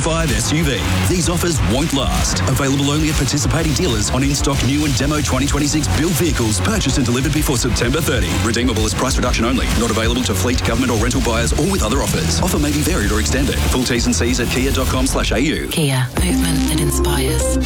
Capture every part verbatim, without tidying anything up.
twenty-five S U V. These offers won't last. Available only at participating dealers on in-stock new and demo twenty twenty-six built vehicles purchased and delivered before September thirtieth. Redeemable as price reduction only. Not available to fleet, government or rental buyers or with other offers. Offer may be varied or extended. Full T's and C's at kia dot com slash a u. Kia. Movement that inspires.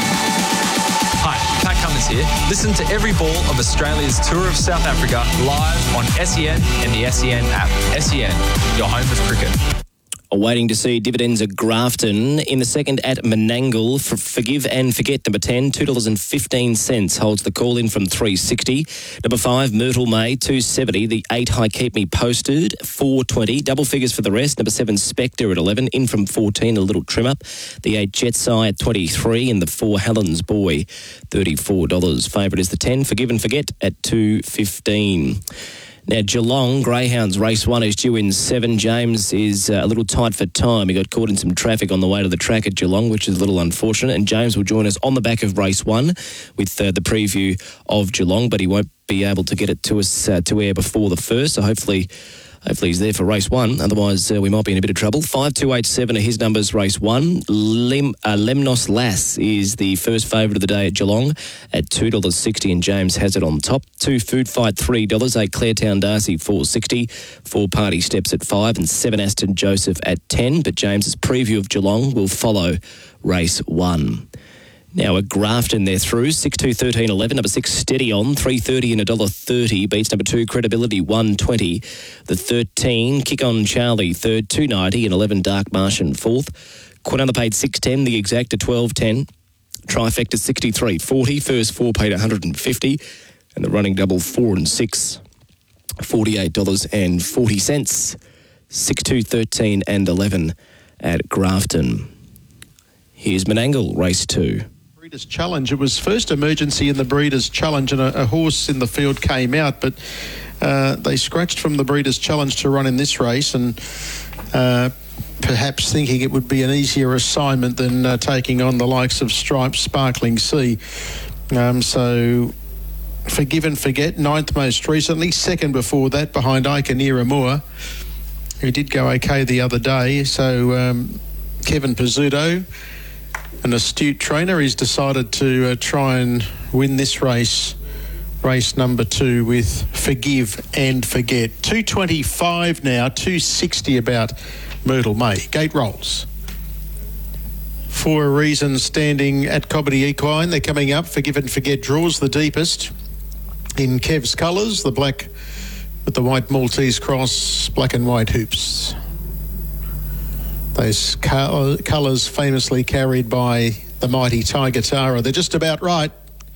Hi, Pat Cummins here. Listen to every ball of Australia's Tour of South Africa live on S E N and the S E N app. S E N, your home of cricket. Waiting to see dividends at Grafton. In the second at Menangle, for Forgive and Forget, number ten, two dollars fifteen holds the call in from three sixty. Number five, Myrtle May, two seventy. The eight, High Keep Me Posted, four twenty. Double figures for the rest. Number seven, Spectre at eleven, in from fourteen, a little trim up. The eight, Jetsai at twenty-three, and the four, Helen's Boy, thirty-four dollars. Favourite is the ten, Forgive and Forget, at two fifteen. Now, Geelong Greyhounds race one is due in seven. James is uh, a little tight for time. He got caught in some traffic on the way to the track at Geelong, which is a little unfortunate. And James will join us on the back of race one with uh, the preview of Geelong, but he won't be able to get it to us uh, to air before the first. So hopefully, hopefully he's there for race one. Otherwise, uh, we might be in a bit of trouble. five two eight seven are his numbers, race one. Lem, uh, Lemnos Lass is the first favourite of the day at Geelong at two dollars sixty, and James has it on top. Two, Food Fight, three dollars. Eight, Claretown Darcy, four dollars sixty. Four, Party Steps at five, and seven, Aston Joseph at ten. But James's preview of Geelong will follow race one. Now, at Grafton, they're through. six, two, thirteen, eleven. Number six, Steady On, three thirty and one dollar thirty. Beats number two, Credibility, one twenty. The thirteen, Kick On Charlie, third, two ninety. And eleven, Dark Martian, fourth. Quinella paid six ten. The Exacta, twelve ten. Trifecta, sixty-three forty. First four paid one hundred fifty. And the running double, four and six, forty-eight dollars forty. six, two, thirteen and eleven at Grafton. Here's Menangle, race two. Breeders' Challenge. It was first emergency in the Breeders' Challenge, and a, a horse in the field came out, but uh, they scratched from the Breeders' Challenge to run in this race, and uh, perhaps thinking it would be an easier assignment than uh, taking on the likes of Stripes, Sparkling Sea. Um, so Forgive and Forget, ninth most recently, second before that behind Iconera Moore, who did go okay the other day. So um, Kevin Pizzuto, an astute trainer, he's decided to uh, try and win this race, race number two, with Forgive and Forget. two twenty-five now, two sixty about Myrtle May. Gate rolls. For a reason, standing at Cobbity Equine, they're coming up. Forgive and Forget draws the deepest in Kev's colours, the black with the white Maltese cross, black and white hoops. Those colours famously carried by the mighty Tiger Tara. They're just about right.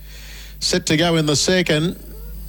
Set to go in the second.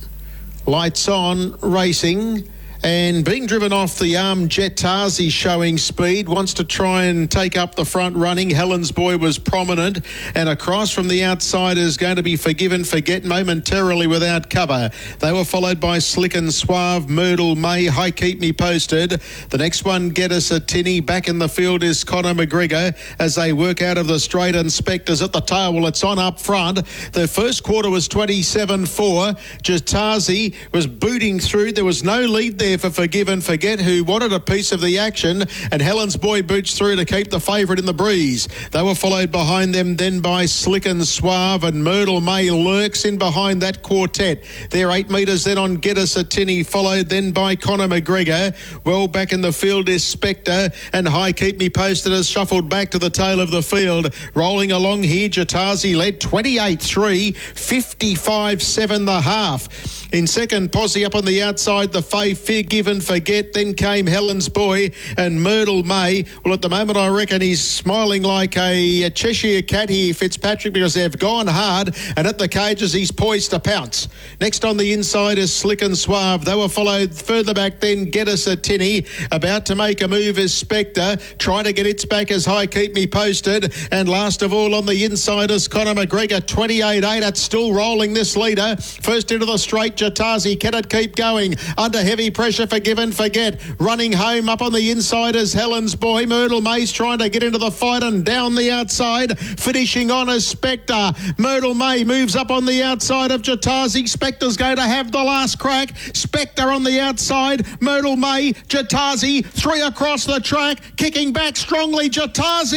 Lights on, racing. And being driven off the arm, Jet Tarzi showing speed, wants to try and take up the front running. Helen's Boy was prominent, and across from the outside is going to be Forgive and Forget momentarily without cover. They were followed by Slick and Suave, Myrtle May, High Keep Me Posted. The next one, Get Us a Tinny. Back in the field is Conor McGregor as they work out of the straight. Inspectors at the tail. Well, it's on up front. The first quarter was twenty-seven four. Jatazi was booting through. There was no lead there for Forgive and Forget, who wanted a piece of the action, and Helen's Boy boots through to keep the favourite in the breeze. They were followed behind them then by Slick and Suave, and Myrtle May lurks in behind that quartet. They're eight metres then on Get Us a Tinny, followed then by Conor McGregor. Well back in the field is Spectre, and High Keep Me Posted has shuffled back to the tail of the field. Rolling along here, Jatazi led twenty-eight three, fifty-five seven the half. In second, Posse up on the outside, the Fay Forgive and Forget. Then came Helen's Boy and Myrtle May. Well, at the moment, I reckon he's smiling like a, a Cheshire cat here, Fitzpatrick, because they've gone hard, and at the cages, he's poised to pounce. Next on the inside is Slick and Suave. They were followed further back then, Get Us a Tinny. About to make a move is Spectre, trying to get its back as High Keep Me Posted. And last of all on the inside is Conor McGregor, twenty-eight eight. It's still rolling, this leader. First into the straight, Jatazi. Can it keep going? Under heavy pressure, Forgive and Forget. Running home up on the inside is Helen's Boy. Myrtle May's trying to get into the fight, and down the outside, finishing on is Spectre. Myrtle May moves up on the outside of Jatazi. Spectre's going to have the last crack. Spectre on the outside. Myrtle May, Jatazi, three across the track, kicking back strongly. Jatazi